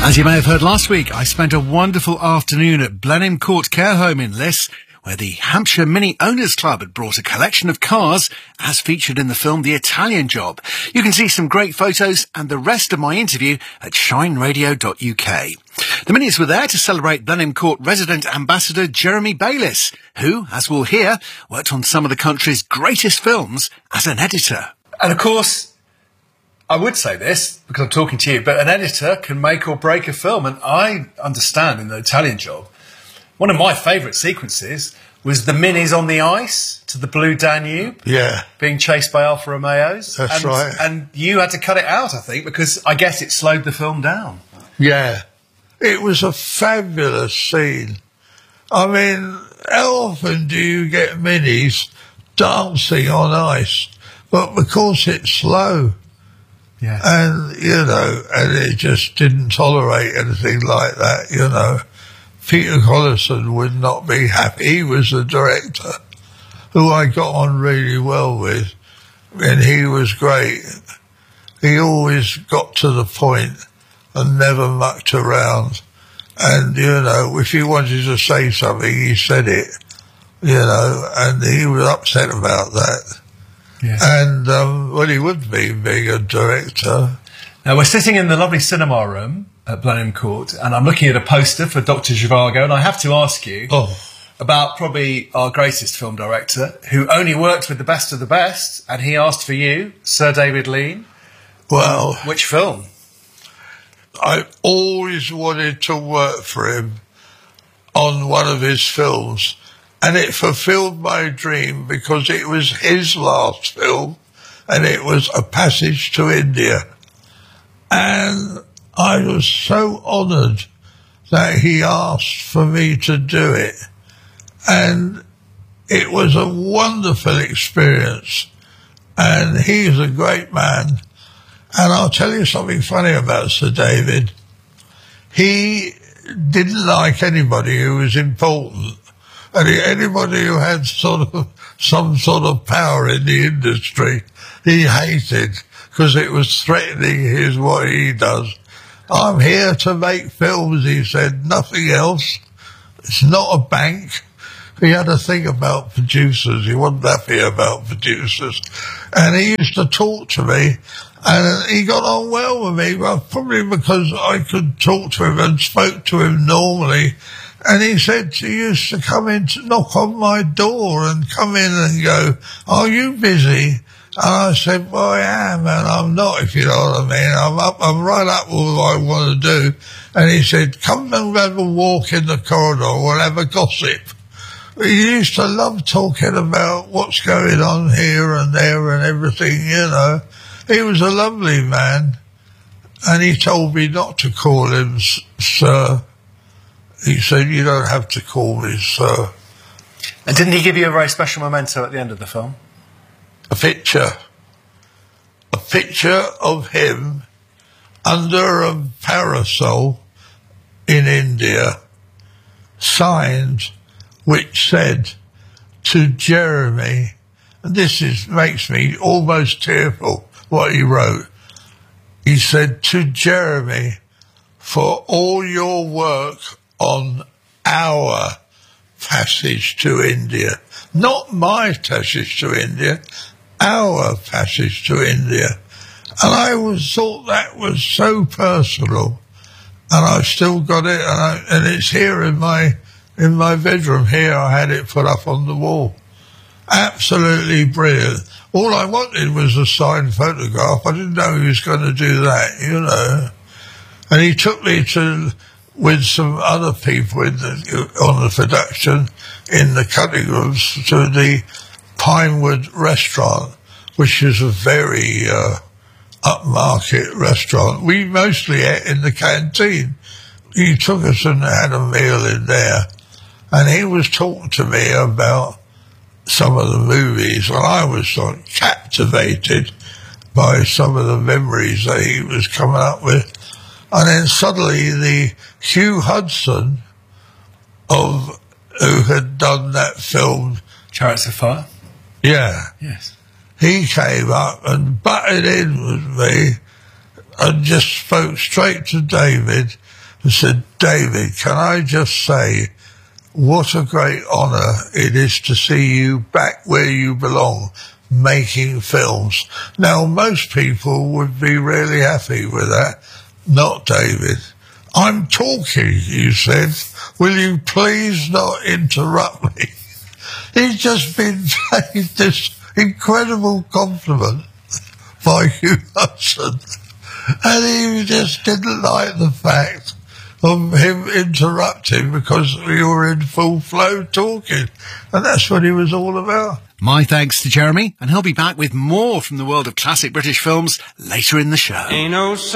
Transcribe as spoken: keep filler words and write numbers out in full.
As you may have heard last week, I spent a wonderful afternoon at Blenheim Court Care Home in Liss, where the Hampshire Mini Owners Club had brought a collection of cars, as featured in the film The Italian Job. You can see some great photos and the rest of my interview at shine radio dot U K. The Minis were there to celebrate Blenheim Court resident ambassador Jeremy Bayliss, who, as we'll hear, worked on some of the country's greatest films as an editor. And of course, I would say this because I'm talking to you, but an editor can make or break a film. And I understand in The Italian Job, one of my favourite sequences was the Minis on the ice to the Blue Danube. Yeah. Being chased by Alfa Romeos. That's and, right. And you had to cut it out, I think, because I guess it slowed the film down. Yeah. It was a fabulous scene. I mean, how often do you get Minis dancing on ice? But because it's slow. Yeah. And, you know, and it just didn't tolerate anything like that, you know. Peter Collison would not be happy. He was the director, who I got on really well with, and he was great. He always got to the point and never mucked around. And, you know, if he wanted to say something, he said it, you know, and he was upset about that. Yes. And, um, well, he would be, being a director. Now, we're sitting in the lovely cinema room at Blenheim Court, and I'm looking at a poster for Doctor Zhivago, and I have to ask you oh. about probably our greatest film director, who only worked with the best of the best, and he asked for you, Sir David Lean. Well... Which film? I always wanted to work for him on one of his films, and it fulfilled my dream because it was his last film, and it was A Passage to India. And I was so honoured that he asked for me to do it. And it was a wonderful experience. And he's a great man. And I'll tell you something funny about Sir David. He didn't like anybody who was important. And he, anybody who had sort of some sort of power in the industry, he hated, because it was threatening his what he does. I'm here to make films, he said, nothing else. It's not a bank. He had a thing about producers. He wasn't happy about producers. And he used to talk to me, and he got on well with me, well, probably because I could talk to him and spoke to him normally. And he said he used to come in to knock on my door and come in and go, "Are you busy?" And I said, "Well, I am, and I'm not, if you know what I mean. I'm up, I'm right up with what I want to do." And he said, "Come and have a walk in the corridor, we'll have a gossip." He used to love talking about what's going on here and there and everything, you know. He was a lovely man, and he told me not to call him Sir. He said, "You don't have to call me Sir." And didn't he give you a very special memento at the end of the film? A picture. A picture of him under a parasol in India, signed, which said, "To Jeremy," and this is makes me almost tearful, what he wrote. He said, "To Jeremy, for all your work on our passage to India." Not my passage to India, our passage to India. And I was thought that was so personal, and I've still got it, and, I, and it's here in my in my bedroom here. I had it put up on the wall. Absolutely brilliant. All I wanted was a signed photograph. I didn't know he was going to do that, you know. And he took me to, with some other people in the, on the production, in the cutting rooms, to the Pinewood restaurant, which is a very uh, upmarket restaurant. We mostly ate in the canteen. He took us and had a meal in there, and he was talking to me about some of the movies, and I was sort of captivated by some of the memories that he was coming up with. And then suddenly the Hugh Hudson, of who had done that film, Chariots of Fire? Yeah. Yes. He came up and butted in with me and just spoke straight to David and said, David, can I just say what a great honour it is to see you back where you belong, making films. Now, most people would be really happy with that. Not David. I'm talking, he said. Will you please not interrupt me? He's just been paid this incredible compliment by Hugh Hudson, and he just didn't like the fact of him interrupting because we were in full flow talking, and that's what he was all about. My thanks to Jeremy, and he'll be back with more from the world of classic British films later in the show. Ain't no